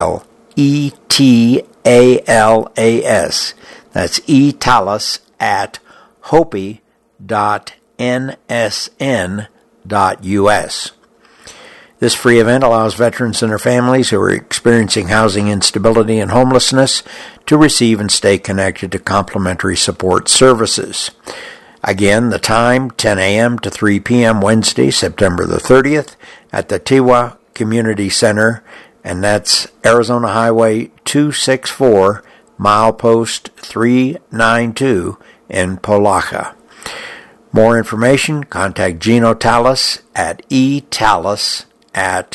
ETALAS. That's ETALAS at hopi.nsn.us. This free event allows veterans and their families who are experiencing housing instability and homelessness to receive and stay connected to complimentary support services. Again, the time, 10 a.m. to 3 p.m. Wednesday, September the 30th, at the Tewa Community Center, and that's Arizona Highway 264, milepost 392 in Polaca. More information, contact Gino Talas at etalas at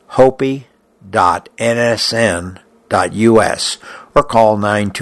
hopi.nsn.us or call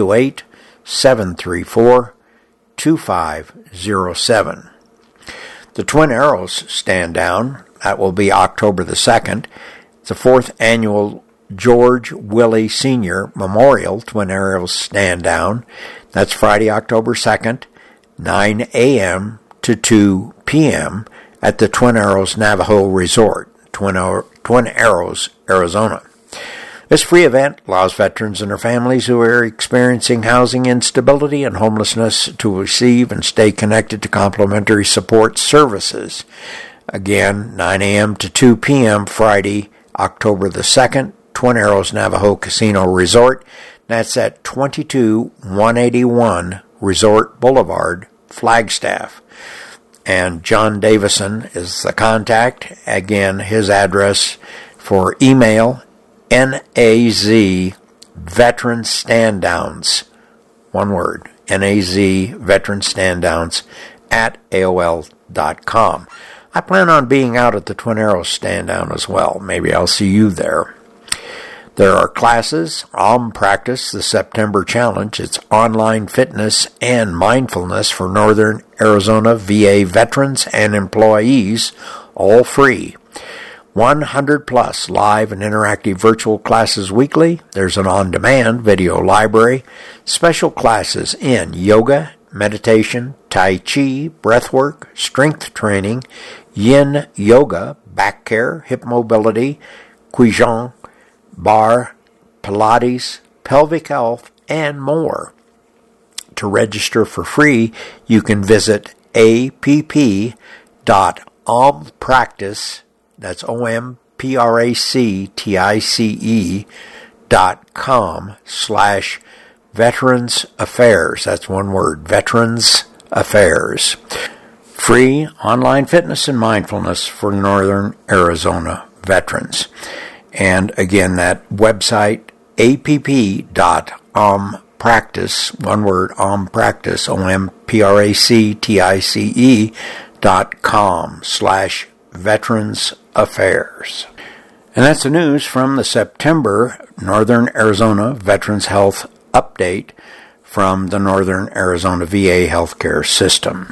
928-734-2507. The Twin Arrows Stand Down, that will be October the 2nd. It's the 4th annual George Willie Sr. Memorial Twin Arrows Stand Down. That's Friday, October 2nd, 9 a.m. to 2 p.m. at the Twin Arrows Navajo Resort, Twin Arrows, Arizona. This free event allows veterans and their families who are experiencing housing instability and homelessness to receive and stay connected to complimentary support services. Again, 9 a.m. to 2 p.m. Friday, October the 2nd, Twin Arrows Navajo Casino Resort. That's at 22181 Resort Boulevard, Flagstaff. And John Davison is the contact. Again, his address for email, NAZ Veteran Stand Downs. One word, NAZ Veteran Stand Downs at AOL.com. I plan on being out at the Twin Arrows Stand Down as well. Maybe I'll see you there. There are classes, Practice, the September Challenge. It's online fitness and mindfulness for Northern Arizona VA veterans and employees, all free. 100 plus live and interactive virtual classes weekly. There's an on-demand video library. Special classes in yoga, meditation, tai chi, breathwork, strength training, yin yoga, back care, hip mobility, Qigong, bar, Pilates, pelvic health, and more. To register for free, you can visit app.ompractice, that's OMPRACTICE.com/Veterans Affairs. That's one word, Veterans Affairs. Free online fitness and mindfulness for Northern Arizona veterans. And again, that website, app.ompractice, one word, ompractice, OMPRACTICE.com/Veterans Affairs. And that's the news from the September Northern Arizona Veterans Health Update from the Northern Arizona VA Healthcare System.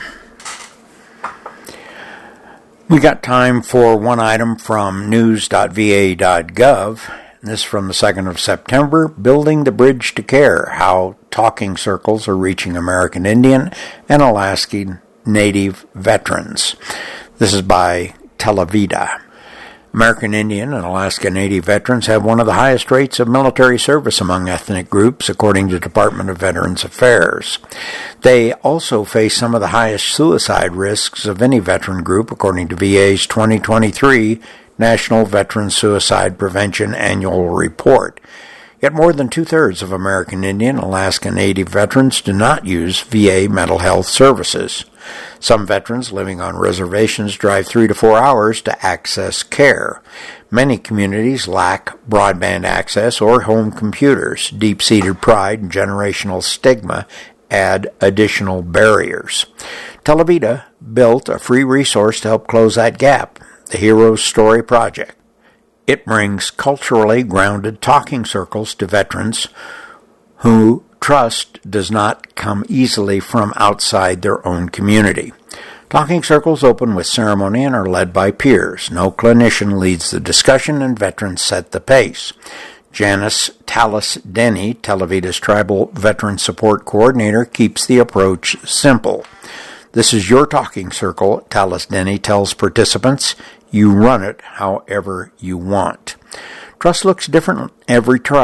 We got time for one item from news.va.gov. This from the 2nd of September, Building the Bridge to Care, How Talking Circles Are Reaching American Indian and Alaskan Native Veterans. This is by Telavida. American Indian and Alaska Native veterans have one of the highest rates of military service among ethnic groups, according to Department of Veterans Affairs. They also face some of the highest suicide risks of any veteran group, according to VA's 2023 National Veteran Suicide Prevention Annual Report. Yet more than two-thirds of American Indian and Alaska Native veterans do not use VA mental health services. Some veterans living on reservations drive 3 to 4 hours to access care. Many communities lack broadband access or home computers. Deep-seated pride and generational stigma add additional barriers. Telavida built a free resource to help close that gap, the Heroes Story Project. It brings culturally grounded talking circles to veterans who trust does not come easily from outside their own community. Talking circles open with ceremony and are led by peers. No clinician leads the discussion, and veterans set the pace. Janice Talas-Denny, Televida's Tribal Veteran Support Coordinator, keeps the approach simple. This is your talking circle, Talas-Denny tells participants. You run it however you want. Trust looks different every